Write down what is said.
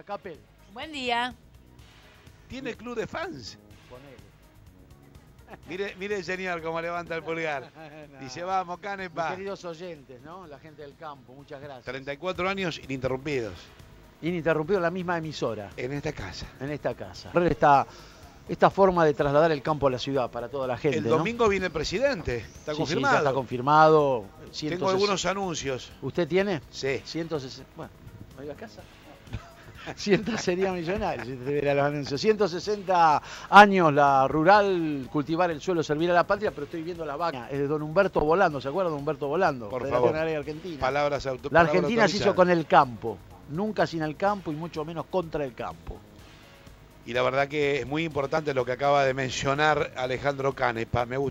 día, Capel. Buen día. ¿Tiene club de fans? Ponele. Mire el señor cómo levanta el pulgar. No. Dice, vamos, Mis Canepa. queridos oyentes, ¿no? La gente del campo, muchas gracias. 34 años ininterrumpidos. Ininterrumpido la misma emisora, En esta casa. en esta casa. Esta forma de trasladar el campo a la ciudad para toda la gente, El ¿no? domingo viene el presidente. Está Sí, confirmado. sí, ya está confirmado. Tengo algunos anuncios. ¿Usted tiene? Sí. 160. Bueno, ¿no iba a casa? 100 sería millonario si te viera los anuncios. 160 años la rural, cultivar el suelo, servir a la patria, pero estoy viendo la vaca. Es de don Humberto Volando, ¿se acuerdan de Humberto Volando? Por Federación favor. Agraria Argentina. Palabras La Argentina se hizo con el campo. Nunca sin el campo y mucho menos contra el campo. Y la verdad que es muy importante lo que acaba de mencionar Alejandro Canepa. Me gusta.